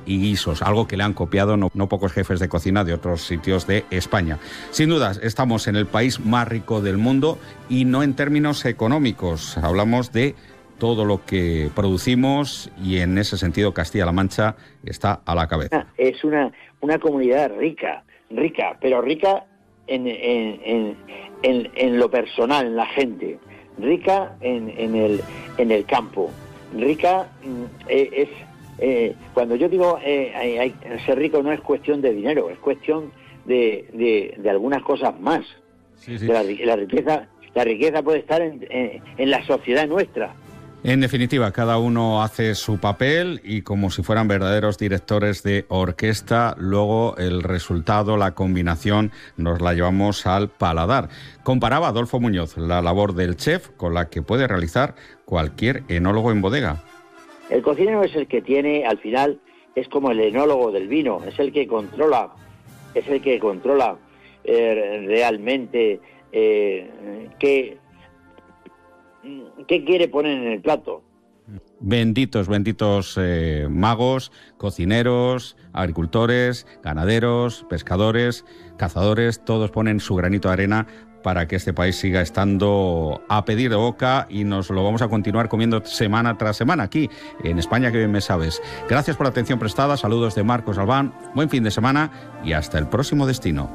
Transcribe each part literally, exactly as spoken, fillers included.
y guisos, algo que le han copiado no, no pocos jefes de cocina de otros sitios de España. Sin dudas, estamos en el país más rico del mundo y no en términos económicos. Hablamos de todo lo que producimos y en ese sentido Castilla-La Mancha está a la cabeza. Es una, una comunidad rica, rica, pero rica en, en, en, en, en lo personal, en la gente, rica en, en, el, en el campo, rica eh, es... Eh, cuando yo digo eh, hay, hay, ser rico no es cuestión de dinero, es cuestión de, de, de algunas cosas más. Sí, sí. De la, la riqueza, la riqueza puede estar en, en, en la sociedad nuestra. En definitiva, cada uno hace su papel y como si fueran verdaderos directores de orquesta, luego el resultado, la combinación, nos la llevamos al paladar. Comparaba Adolfo Muñoz la labor del chef con la que puede realizar cualquier enólogo en bodega. El cocinero es el que tiene, al final, es como el enólogo del vino, es el que controla, es el que controla eh, realmente eh, qué, qué quiere poner en el plato. Benditos, benditos eh, magos, cocineros, agricultores, ganaderos, pescadores, cazadores, todos ponen su granito de arena para que este país siga estando a pedir de boca y nos lo vamos a continuar comiendo semana tras semana aquí en España, que bien me sabes. Gracias por la atención prestada, saludos de Marcos Albán, buen fin de semana y hasta el próximo destino.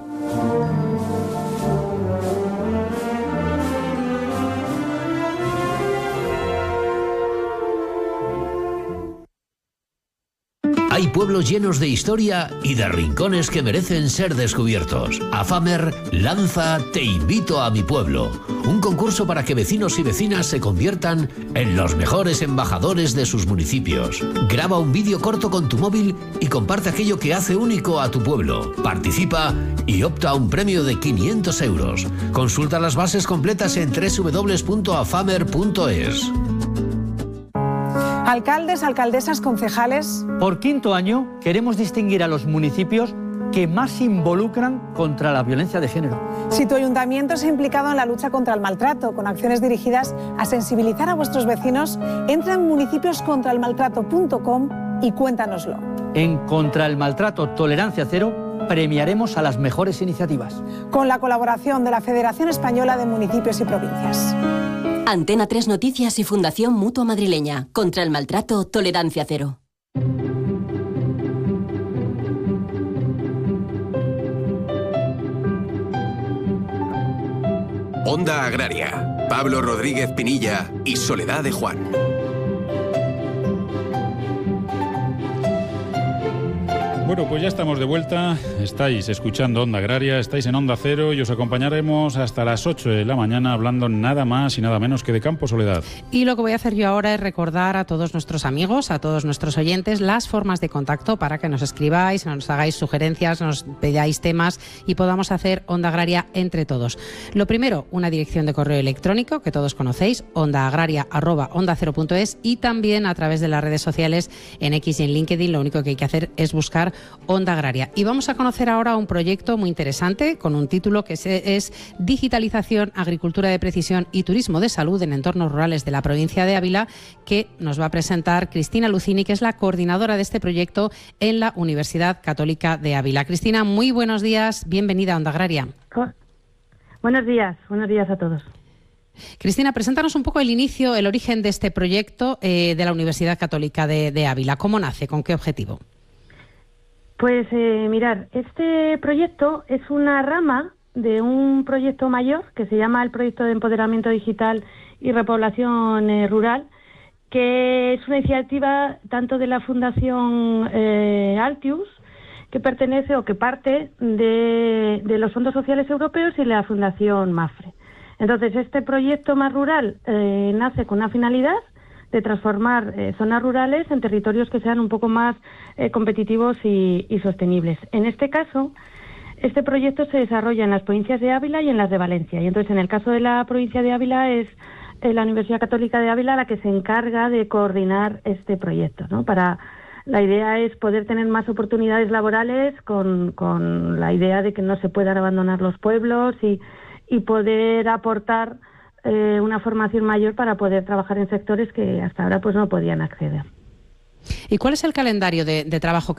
Hay pueblos llenos de historia y de rincones que merecen ser descubiertos. AFAMER lanza Te invito a mi pueblo, un concurso para que vecinos y vecinas se conviertan en los mejores embajadores de sus municipios. Graba un vídeo corto con tu móvil y comparte aquello que hace único a tu pueblo. Participa y opta a un premio de quinientos euros. Consulta las bases completas en doble u doble u doble u punto afamer punto es. Alcaldes, alcaldesas, concejales. Por quinto año queremos distinguir a los municipios que más se involucran contra la violencia de género. Si tu ayuntamiento se ha implicado en la lucha contra el maltrato, con acciones dirigidas a sensibilizar a vuestros vecinos, entra en municipios contra el maltrato punto com y cuéntanoslo. En Contra el Maltrato Tolerancia Cero premiaremos a las mejores iniciativas. Con la colaboración de la Federación Española de Municipios y Provincias. Antena tres Noticias y Fundación Mutua Madrileña. Contra el maltrato, tolerancia cero. Onda Agraria. Pablo Rodríguez Pinilla y Soledad de Juan. Bueno, pues ya estamos de vuelta, estáis escuchando Onda Agraria, estáis en Onda Cero y os acompañaremos hasta las ocho de la mañana hablando nada más y nada menos que de campo, Soledad. Y lo que voy a hacer yo ahora es recordar a todos nuestros amigos, a todos nuestros oyentes, las formas de contacto para que nos escribáis, nos hagáis sugerencias, nos pedáis temas y podamos hacer Onda Agraria entre todos. Lo primero, una dirección de correo electrónico que todos conocéis, ondaagraria arroba onda cero punto es, y también a través de las redes sociales en X y en LinkedIn. Lo único que hay que hacer es buscar Onda Agraria. Y vamos a conocer ahora un proyecto muy interesante con un título que es Digitalización, Agricultura de Precisión y Turismo de Salud en entornos rurales de la provincia de Ávila, que nos va a presentar Cristina Lucini, que es la coordinadora de este proyecto en la Universidad Católica de Ávila. Cristina, muy buenos días, bienvenida a Onda Agraria. Buenos días, buenos días a todos. Cristina, preséntanos un poco el inicio, el origen de este proyecto eh, de la Universidad Católica de, de Ávila. ¿Cómo nace? ¿Con qué objetivo? Pues eh, mirar, este proyecto es una rama de un proyecto mayor que se llama el Proyecto de Empoderamiento Digital y Repoblación eh, Rural, que es una iniciativa tanto de la Fundación eh, Altius, que pertenece o que parte de, de los fondos sociales europeos, y la Fundación MAFRE. Entonces, este proyecto más rural eh, nace con una finalidad de transformar eh, zonas rurales en territorios que sean un poco más eh, competitivos y, y sostenibles. En este caso, este proyecto se desarrolla en las provincias de Ávila y en las de Valencia. Y entonces, en el caso de la provincia de Ávila, es eh, la Universidad Católica de Ávila la que se encarga de coordinar este proyecto, ¿no? Para, la idea es poder tener más oportunidades laborales con, con la idea de que no se puedan abandonar los pueblos y, y poder aportar Eh, una formación mayor para poder trabajar en sectores que hasta ahora pues no podían acceder. ¿Y cuál es el calendario de, de trabajo